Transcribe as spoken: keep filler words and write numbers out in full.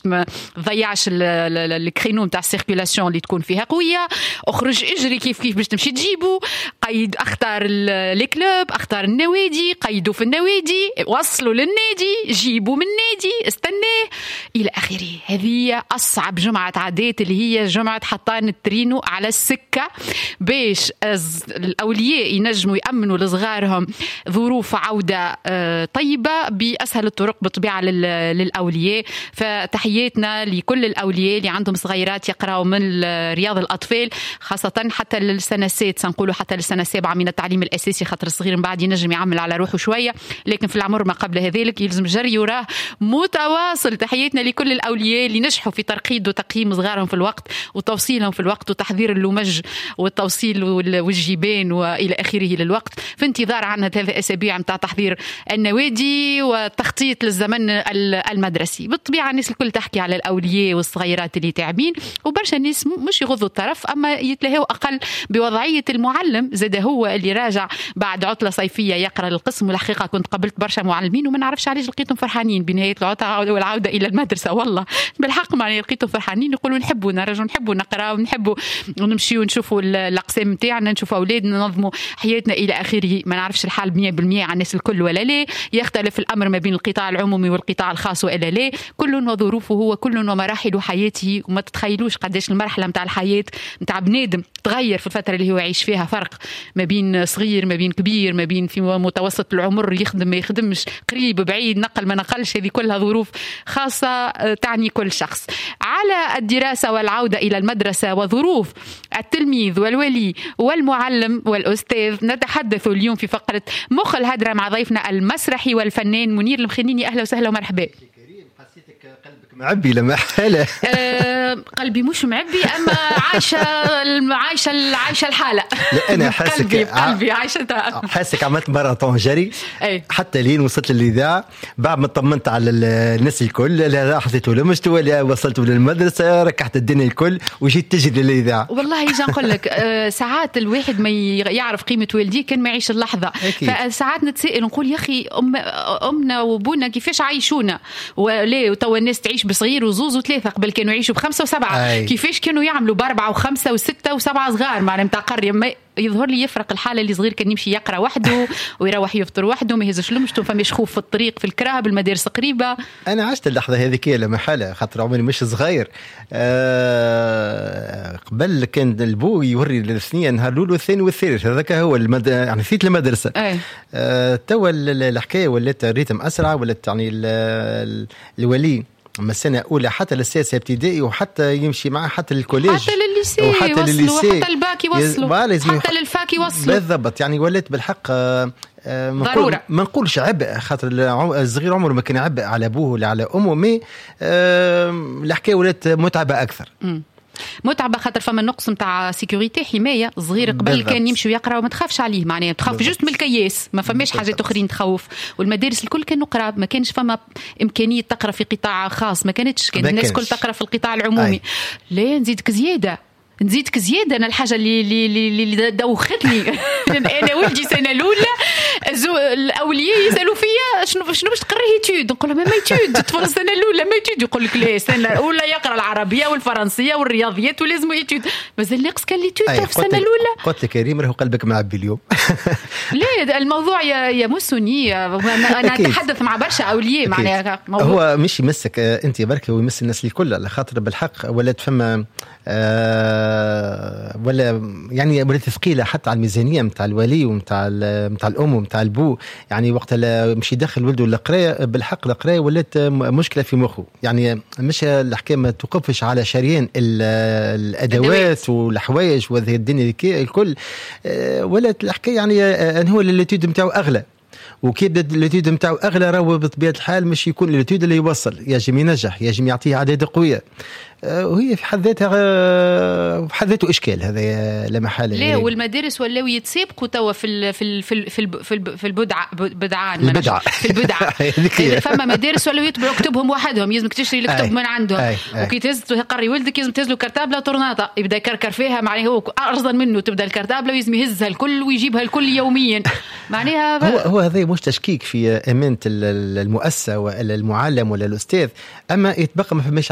ما تضيعش الكرينو نتاع السيركولاسيون اللي تكون فيها قويه. اخرج اجري كيف كيف باش تمشي تجيبه. قيد اختار لي كلوب، اختار النوادي، قيدوا في النوادي، وصلوا للنادي، جيبوا من النادي، استناه الى اخره. هذه اصعب جمعه تعديت اللي هي جمعه حطان الترينو على السكه باش الاولياء ينجموا يامنوا لصغارهم ظروف عوده طيبه باسهل الطرق بطبيعه للاولياء. فتحياتنا لكل الاولياء اللي عندهم صغيرات يقراوا من رياض الاطفال، خاصه حتى للسنه السادسه، نقولوا حتى للسنه السابعه من التعليم الاساسي، خاطر الصغير من بعد ينجم يعمل على روحه شويه، لكن في العمر ما قبل هذلك يلزم جري وراه متواصل. تحياتنا لكل الاولياء اللي نجحوا في ترقيد وتقييم صغارهم في الوقت وتوصيلهم في الوقت وتحضير اللمج والتوصيل والجيبان والى اخره للوقت، في انتظار عنا ثلاث اسابيع نتاع تحضير النوادي والتخطيط للزمن المدرسي. بالطبيعه الناس الكل تحكي على الاولياء والصغيرات اللي تعبين، وبرشا الناس مش يغضوا الطرف اما يتلهوا اقل بوضعيه المعلم. زاد هو اللي راجع بعد عطله صيفيه يقرا القسم، والحقيقه كنت قابلت برشا معلمين وما نعرفش علاش لقيتهم فرحانين بنهايه العطله والعوده الى المدرسه. والله بالحق معني لقيتهم فرحانين يقولوا نحبوا نرجعوا نحبوا نقراو ونحبوا نمشيو ونشوفوا الاقسام نتاعنا، نشوفوا اولادنا، ننظموا حياتنا الى اخره. ما نعرفش الحال مية بالمية على الناس الكل ولا لا، يختلف الامر ما بين القطاع العمومي والقطاع الخاص ولا لا، كل وظروفه هو كل ومراحل حياته. وما تتخيلوش قداش المرحله نتاع الحياه نتاع بنادم تغير في الفتره اللي هو يعيش فيها، فرق ما بين صغير ما بين كبير، ما بين في متوسط العمر، يخدم ما يخدمش، قريب بعيد، نقل ما نقلش، هذه كلها ظروف خاصه تعني كل شخص. على الدراسه والعوده الى المدرسه وظروف التلميذ والولي والمعلم والاستاذ نتحدث اليوم في فقره مخ الهدره مع ضيفنا المسرحي والفنان منير المخنيني. اهلا وسهلا ومرحبا. معبي لما حالة أه قلبي مش معبي اما عايشه عايشه عايشه الحاله. لا انا حاسك قلبي قلبي عايشه حاسك عملت ماراثون جري أي. حتى لين وصلت للاذاعه بعد ما طمنت على الناس الكل اللي حطيتوا له مستوى، وصلتوا للمدرسه، ركعت الدنيا الكل وجيت تجري للاذاعه. والله يجي نقول لك أه ساعات الواحد ما يعرف قيمه والديه كان ما يعيش اللحظه. فساعات نتسائل نقول يا اخي أم امنا وابونا كيفاش عايشونا، وليه وتوا الناس تعيش بصغير وزوز وثلاثة، قبل كانوا يعيشوا بخمسة وسبعة. أي. كيفاش كانوا يعملوا بأربعة وخمسة وستة وسبعة صغار معناها متاع قرية. يظهر لي يفرق الحالة اللي صغير كان يمشي يقرأ وحده ويروح يفطر وحده، ما يهزش لمشته، فماش خوف في الطريق في الكراب، المدارس قريبة. أنا عشت اللحظة هذيك لما حالة خاطر عمري مش صغير. أه قبل كان البو يوري الثنية نهار الأول والثاني والثالث، هذاك هو المد... يعني فيت المدرسة. أه توا الحكاية ولات ريتم أسرع، ولات يعني الولي أما السنة الأولى حتى للسادسة ابتدائي وحتى يمشي معه حتى للكوليج حتى للليسي وحتى للليسي حتى الباك يوصلوا حتى للفاك يوصلوا. بالضبط، يعني ولات بالحق ضرورة. ما نقولش عبء خاطر الصغير عمره ما كان عبء على أبوه ولا على أمه، مي الحكاية ولات متعبة أكثر. م. متعبه خاطر فما نقص نتاع سيكوريتي، حمايه. صغير قبل بالضبط. كان يمشي ويقرا وما تخافش عليه، معناها تخاف جوست من الكياس، ما فماش حاجات اخرين تخوف. والمدارس الكل كانوا قراب، ما كانش فما امكانيه تقرا في قطاع خاص، ما كانتش كان الناس الكل تقرا في القطاع العمومي. لا نزيدك زياده نزيدك زيادة. أنا الحاجة اللي اللي اللي دوختني أنا ولدي سنة الأولى الأولياء يسألوا فيا شنو شنو باش تقري يتود، نقول لهم ما يتود تفرج السنة الأولى ما يتود، يقول لك لا السنة الأولى يقرأ العربية والفرنسية والرياضيات ولازم يتود، مازال ناقص كان يتود في السنة الأولى. قلت لك كريم راهو قلبك معبي اليوم. لا الموضوع يمسني، أنا أتحدث مع برشا أولياء معناها هو مش يمسك أنت بركي ويمس الناس الكل، على خاطر بالحق ولات فما أه ولا يعني ولا تثقيله حتى على الميزانيه نتاع الولي ونتاع نتاع الام ونتاع البو. يعني وقت مش يدخل ولده القرايه بالحق القرايه ولات مشكله في مخه، يعني مش الحكايه ما توقفش على شريان الادوات والحوايج وهذه الدنيا الكل، أه ولات الحكايه يعني أه هو الليتود نتاعو اغلى، وكي بدا الليتود نتاعو اغلى راهو بطبيعه الحال مش يكون الليتود اللي يوصل، يجب ينجح، يجب يعطيه اعداد قويه، وهي في حد ذاتها في حد ذاته اشكال هذا لا محاله. ليه والمدارس ولاو يتسابقوا توا في ال في ال في ال في, ال في, ال في البدعه بدعان البدعه في البدعه فما مدارس ولاو يطبعوا كتبهم وحدهم، يلزمك تشتري الكتب من عندهم، وكي تهز تقري ولدك لازم تهز له كرتابله طورناطه يبدا يكركر فيها، معناها هو ارزا منه تبدا الكرتابله ويلزم يهزها الكل ويجيبها الكل يوميا. معناها هو هو هذا مش تشكيك في امانه المؤسسه ولا المعلم ولا الاستاذ، اما يتبقى ما فماش